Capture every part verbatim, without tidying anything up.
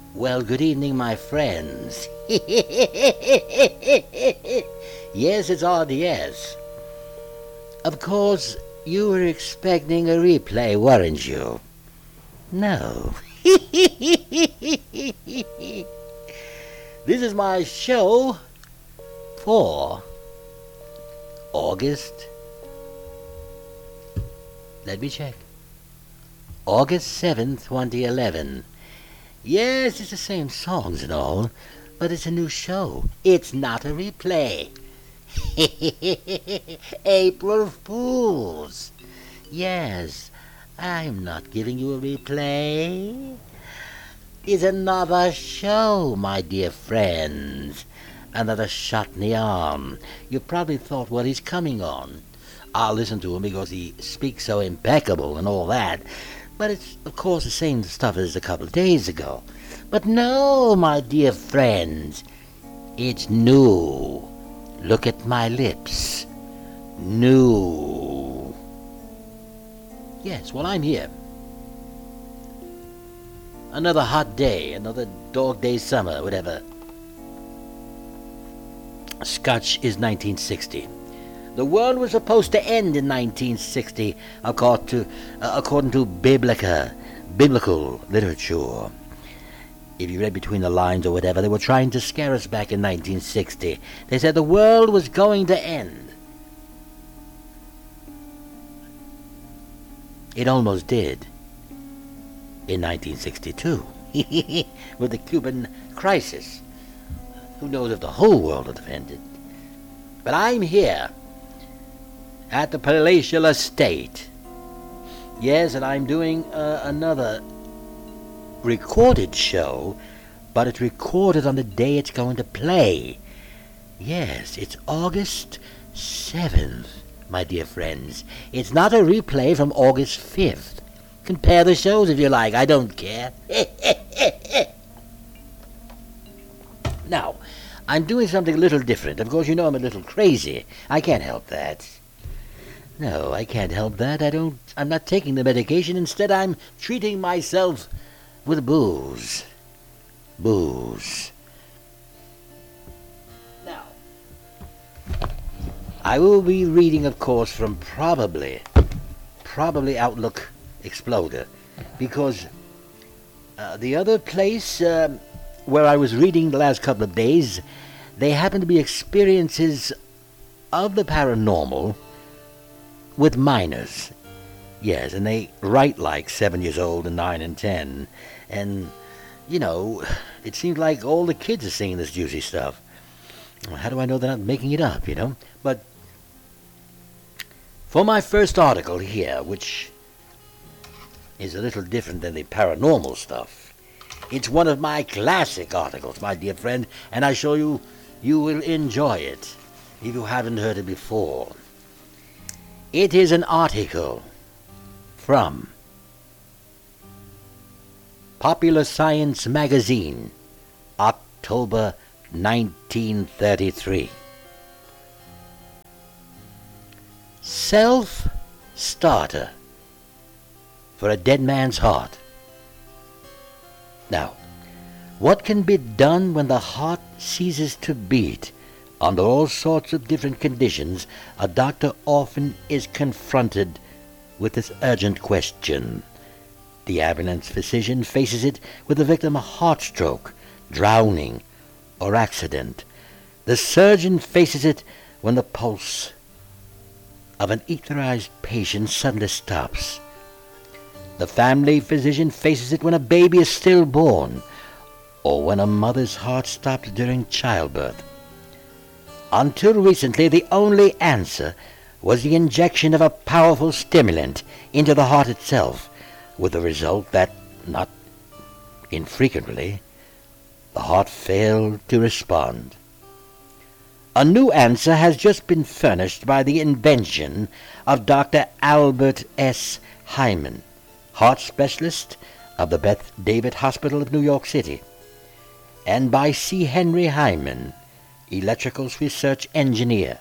Well, good evening, my friends. Yes, it's R D S. Of course, you were expecting a replay, weren't you? No. This is my show for August. Let me check. August seventh, twenty eleven. Yes, it's the same songs and all, but it's a new show. It's not a replay. April Fools. Yes, I'm not giving you a replay. It's another show, my dear friends. Another shot in the arm. You probably thought, well, he's coming on. I'll listen to him because he speaks so impeccable and all that. But it's, of course, the same stuff as a couple of days ago. But no, my dear friends, it's new. Look at my lips. New. Yes, well, I'm here. Another hot day, another dog day summer, whatever. Scotch is nineteen sixty. The world was supposed to end in nineteen sixty, according to, uh, according to biblica, biblical literature. If you read between the lines or whatever, they were trying to scare us back in nineteen sixty. They said the world was going to end. It almost did in nineteen sixty-two with the Cuban crisis. Who knows if the whole world would have ended? But I'm here at the palatial estate. Yes, and I'm doing uh, another recorded show, but it's recorded on the day it's going to play. Yes, it's August seventh, my dear friends. It's not a replay from August fifth. Compare the shows if you like, I don't care. Now, I'm doing something a little different. Of course, you know I'm a little crazy. I can't help that. No, I can't help that. I don't, I'm not taking the medication. Instead, I'm treating myself with booze. Booze. Now, I will be reading, of course, from probably, probably Outlook Exploder, because uh, the other place uh, where I was reading the last couple of days, they happen to be experiences of the paranormal with minors. Yes, and they write like seven years old and nine and ten. And, you know, it seems like all the kids are seeing this juicy stuff. How do I know they're not making it up, you know? But for my first article here, which is a little different than the paranormal stuff, it's one of my classic articles, my dear friend, and I assure you, you will enjoy it if you haven't heard it before. It is an article from Popular Science Magazine, October nineteen thirty-three. Self-starter for a dead man's heart. Now, what can be done when the heart ceases to beat? Under all sorts of different conditions, a doctor often is confronted with this urgent question. The ambulance physician faces it with the victim of heart stroke, drowning, or accident. The surgeon faces it when the pulse of an etherized patient suddenly stops. The family physician faces it when a baby is stillborn, or when a mother's heart stops during childbirth. Until recently, the only answer was the injection of a powerful stimulant into the heart itself, with the result that, not infrequently, the heart failed to respond. A new answer has just been furnished by the invention of Doctor Albert S. Hyman, heart specialist of the Beth David Hospital of New York City, and by C. Henry Hyman, electrical research engineer.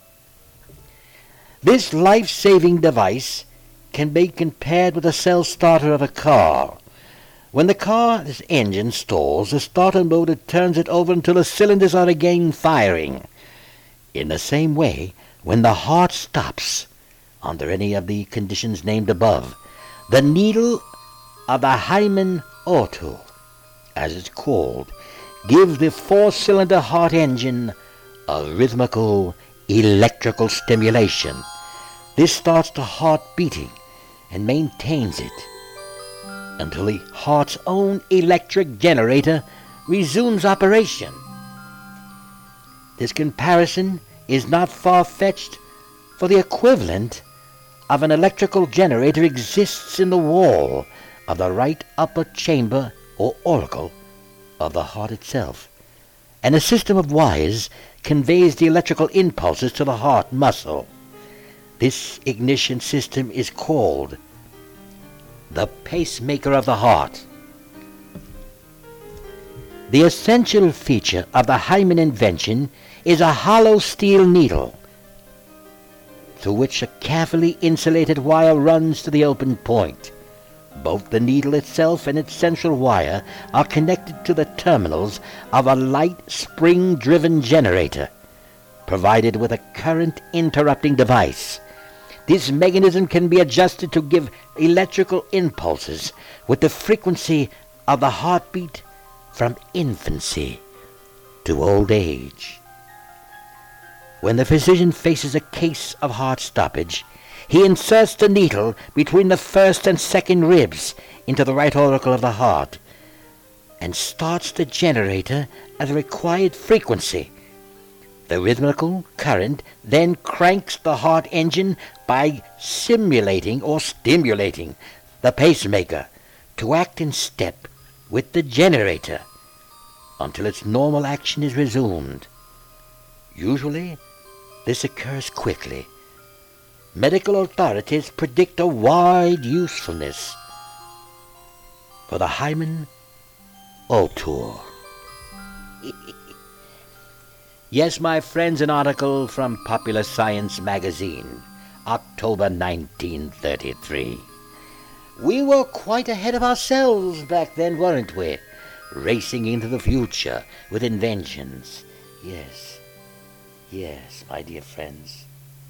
This life-saving device can be compared with the self-starter of a car, When the car's engine stalls, the starter motor turns it over until the cylinders are again firing. In the same way, when the heart stops, under any of the conditions named above, the needle of the hymen auto, as it's called, gives the four-cylinder heart engine a rhythmical electrical stimulation. This starts the heart beating and maintains it until the heart's own electric generator resumes operation. This comparison is not far-fetched, for the equivalent of an electrical generator exists in the wall of the right upper chamber or auricle of the heart itself, and a system of wires conveys the electrical impulses to the heart muscle. This ignition system is called the pacemaker of the heart. The essential feature of the hymen invention is a hollow steel needle through which a carefully insulated wire runs to the open point. Both the needle itself and its central wire are connected to the terminals of a light spring-driven generator, provided with a current-interrupting device. This mechanism can be adjusted to give electrical impulses with the frequency of the heartbeat from infancy to old age. When the physician faces a case of heart stoppage, he inserts the needle between the first and second ribs into the right auricle of the heart and starts the generator at the required frequency. The rhythmical current then cranks the heart engine by simulating or stimulating the pacemaker to act in step with the generator until its normal action is resumed. Usually, this occurs quickly. Medical authorities predict a wide usefulness for the hymen autor. Yes, my friends, an article from Popular Science magazine, October nineteen thirty-three. We were quite ahead of ourselves back then, weren't we? Racing into the future with inventions. Yes, yes, my dear friends.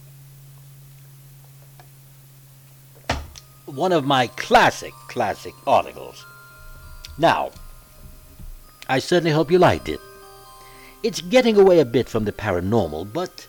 One of my classic, classic articles. Now, I certainly hope you liked it. It's getting away a bit from the paranormal, but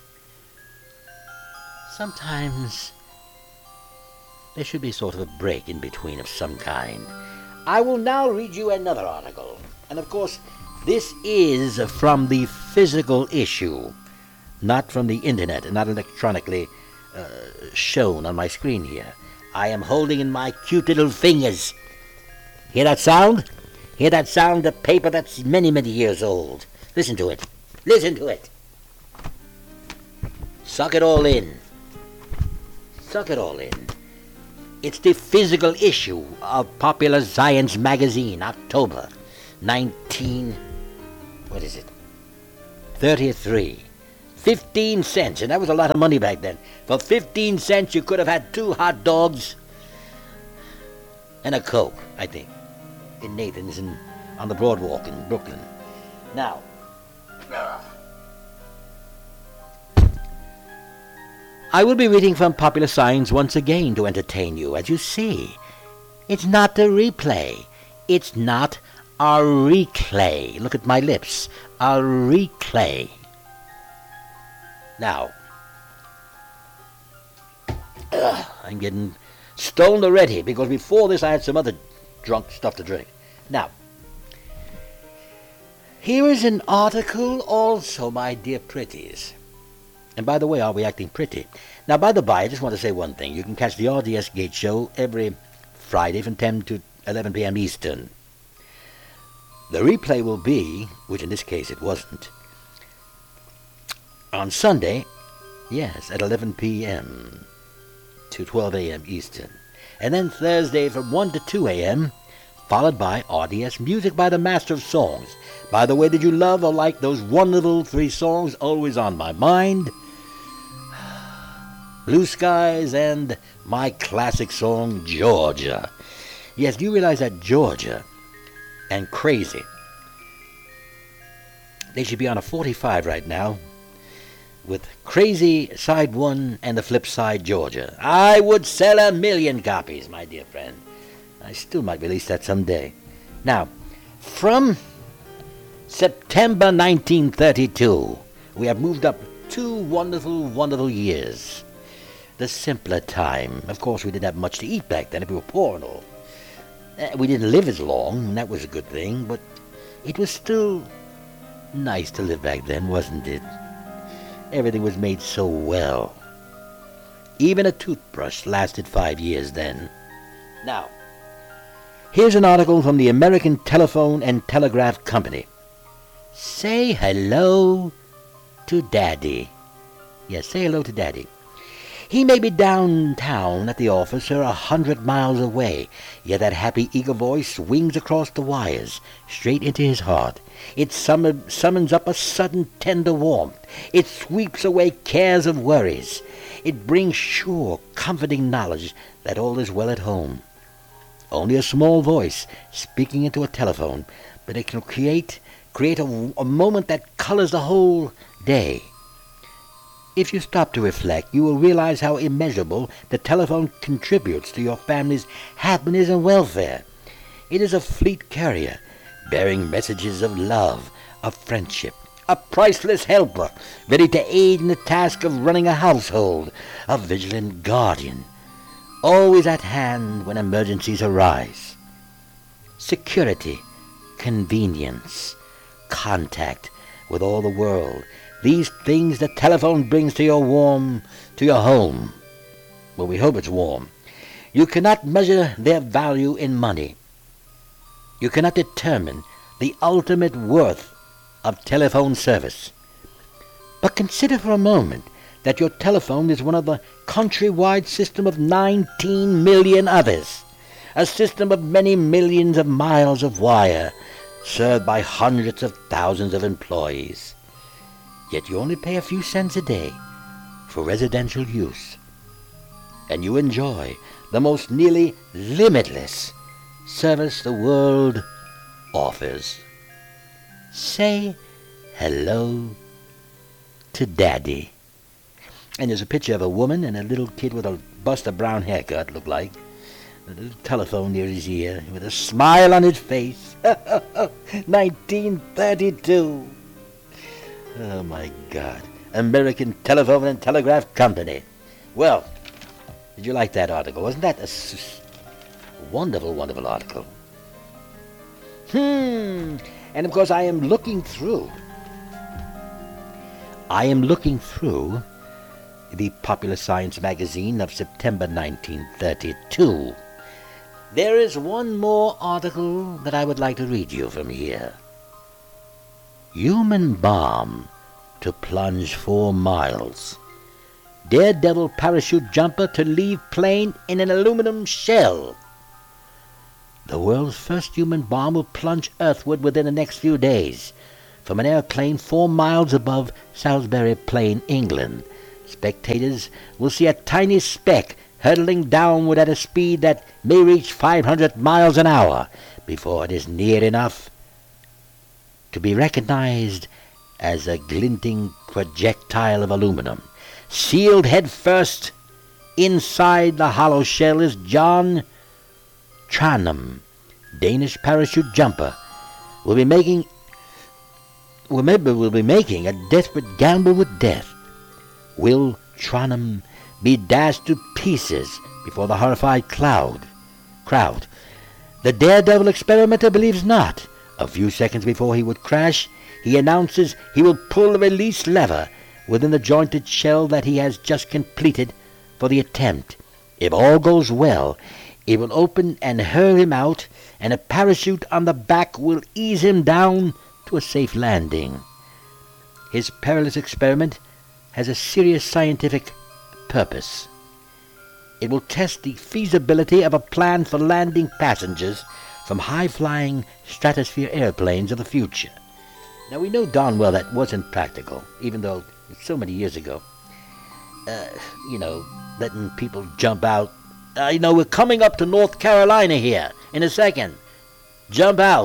sometimes there should be sort of a break in between of some kind. I will now read you another article. And of course, this is from the physical issue, not from the internet and not electronically uh, shown on my screen here. I am holding in my cute little fingers. Hear that sound? Hear that sound of paper that's many, many years old? Listen to it. Listen to it. Suck it all in. Suck it all in. It's the physical issue of Popular Science magazine, October nineteen, what is it? thirty-three. fifteen cents, and that was a lot of money back then. For fifteen cents, you could have had two hot dogs and a Coke, I think, in Nathan's in, on the Broadwalk in Brooklyn. Now, I will be reading from Popular Science once again to entertain you. As you see, it's not a replay. It's not a reclay. Look at my lips. A reclay. Now, ugh, I'm getting stoned already because before this I had some other drunk stuff to drink. Now, here is an article also, my dear pretties. And by the way, are we acting pretty? Now, by the by, I just want to say one thing. You can catch the R D S Gate Show every Friday from ten to eleven p.m. Eastern. The replay will be, which in this case it wasn't, on Sunday, yes, at eleven p.m. to twelve a.m. Eastern. And then Thursday from one to two a.m., followed by R D S Music by the Master of Songs. By the way, did you love or like those wonderful three songs always on my mind? Blue Skies and my classic song, Georgia. Yes, do you realize that Georgia and crazy. They should be on a forty-five right now, with Crazy Side one and the Flip Side Georgia. I would sell a million copies, my dear friend. I still might release that someday. Now, from September nineteen thirty-two, we have moved up two wonderful, wonderful years. The simpler time. Of course, we didn't have much to eat back then if we were poor and all. Uh, we didn't live as long, and that was a good thing, but it was still nice to live back then, wasn't it? Everything was made so well. Even a toothbrush lasted five years then. Now, here's an article from the American Telephone and Telegraph Company. Say hello to Daddy. Yes, say hello to Daddy. He may be downtown at the office or a hundred miles away, yet that happy, eager voice swings across the wires, straight into his heart. It summon, summons up a sudden tender warmth. It sweeps away cares of worries. It brings sure, comforting knowledge that all is well at home. Only a small voice speaking into a telephone, but it can create, create a, a moment that colors the whole day. If you stop to reflect, you will realize how immeasurable the telephone contributes to your family's happiness and welfare. It is a fleet carrier, bearing messages of love, of friendship, a priceless helper, ready to aid in the task of running a household, a vigilant guardian, always at hand when emergencies arise. Security, convenience, contact with all the world, these things the telephone brings to your warm, to your home. Well, we hope it's warm. You cannot measure their value in money. You cannot determine the ultimate worth of telephone service. But consider for a moment that your telephone is one of the countrywide system of nineteen million others, a system of many millions of miles of wire, served by hundreds of thousands of employees. Yet you only pay a few cents a day for residential use, and you enjoy the most nearly limitless service the world offers. Say hello to Daddy. And there's a picture of a woman and a little kid with a Buster Brown haircut, look like, a little telephone near his ear, with a smile on his face. nineteen thirty-two. Oh, my God. American Telephone and Telegraph Company. Well, did you like that article? Wasn't that a s- wonderful, wonderful article? Hmm. And, of course, I am looking through. I am looking through the Popular Science magazine of September nineteen thirty-two. There is one more article that I would like to read you from here. Human bomb to plunge four miles. Daredevil parachute jumper to leave plane in an aluminum shell. The world's first human bomb will plunge earthward within the next few days from an airplane four miles above Salisbury Plain, England. Spectators will see a tiny speck hurtling downward at a speed that may reach five hundred miles an hour before it is near enough to be recognized as a glinting projectile of aluminum. Sealed head first inside the hollow shell is John Tranum, Danish parachute jumper, will be making will, maybe will be making a desperate gamble with death. Will Tranum be dashed to pieces before the horrified cloud crowd? The daredevil experimenter believes not. A few seconds before he would crash, he announces he will pull the release lever within the jointed shell that he has just completed for the attempt. If all goes well, it will open and hurl him out, and a parachute on the back will ease him down to a safe landing. His perilous experiment has a serious scientific purpose. It will test the feasibility of a plan for landing passengers from high-flying stratosphere airplanes of the future. Now, we know darn well that wasn't practical, even though it's so many years ago. Uh, you know, letting people jump out. Uh, you know, we're coming up to North Carolina here in a second. Jump out.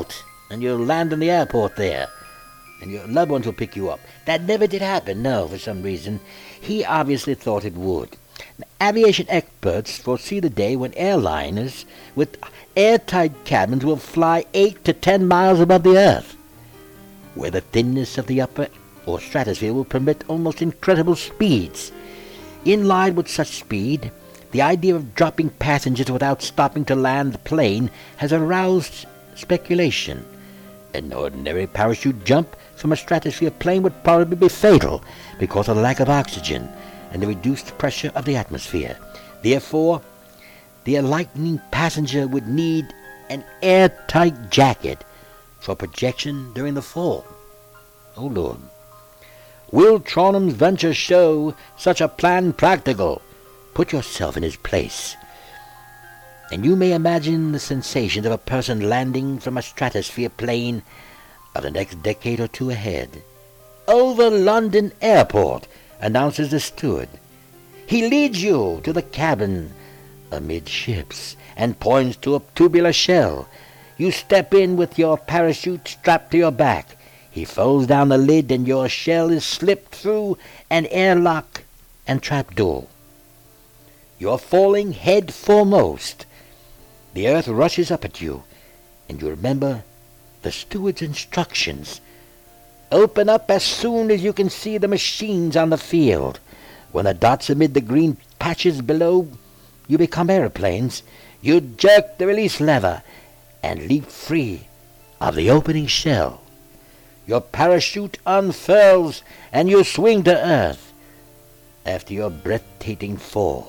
and you'll land in the airport there, and your loved ones will pick you up. That never did happen, no, for some reason. He obviously thought it would. Aviation experts foresee the day when airliners with airtight cabins will fly eight to ten miles above the Earth, where the thinness of the upper or stratosphere will permit almost incredible speeds. In line with such speed, the idea of dropping passengers without stopping to land the plane has aroused speculation. An ordinary parachute jump from a stratosphere plane would probably be fatal because of the lack of oxygen and the reduced pressure of the atmosphere. Therefore, the enlightening passenger would need an airtight jacket for projection during the fall. Oh, Lord. Will Trondheim's venture show such a plan practical? Put yourself in his place, and you may imagine the sensations of a person landing from a stratosphere plane of the next decade or two ahead. Over London Airport, announces the steward. He leads you to the cabin amidships and points to a tubular shell. You step in with your parachute strapped to your back. He folds down the lid and your shell is slipped through an airlock and trapdoor. You're falling head foremost. The earth rushes up at you, and you remember the steward's instructions. Open up as soon as you can see the machines on the field. When the dots amid the green patches below you become aeroplanes, you jerk the release lever and leap free of the opening shell. Your parachute unfurls and you swing to earth after your breathtaking fall.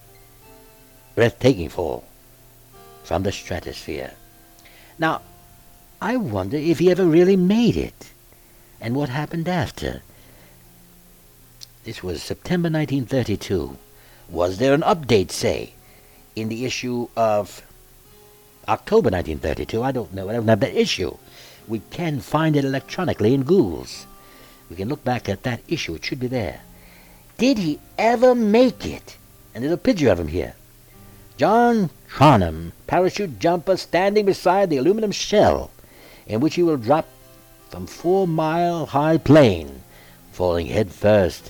Breathtaking fall from the stratosphere. Now, I wonder if he ever really made it, and what happened after. This was September nineteen thirty-two. Was there an update, say, in the issue of October nineteen thirty-two? I don't know. I don't have that issue. We can find it electronically in Google's. We can look back at that issue. It should be there. Did he ever make it? And there's a picture of him here. John Trondheim, parachute jumper, standing beside the aluminum shell in which he will drop from four-mile-high plane, falling head first.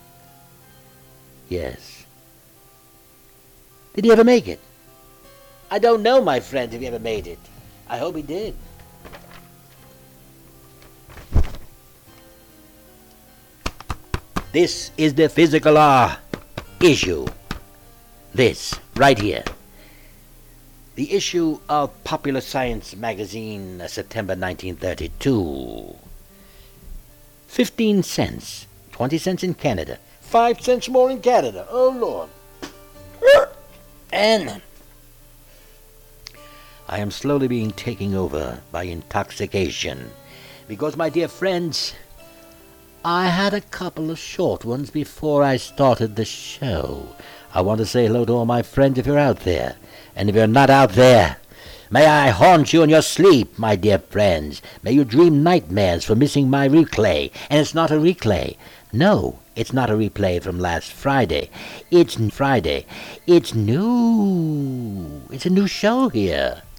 Yes. Did he ever make it? I don't know, my friend, if he ever made it. I hope he did. This is the Physical Law issue. This, right here. The issue of Popular Science magazine, uh, September nineteen thirty-two. Fifteen cents. Twenty cents in Canada. Five cents more in Canada. Oh, Lord. And I am slowly being taken over by intoxication. Because, my dear friends, I had a couple of short ones before I started the show. I want to say hello to all my friends if you're out there. And if you're not out there, may I haunt you in your sleep, my dear friends. May you dream nightmares for missing my replay. And it's not a replay. No, it's not a replay from last Friday. It's Friday. It's new. It's a new show here.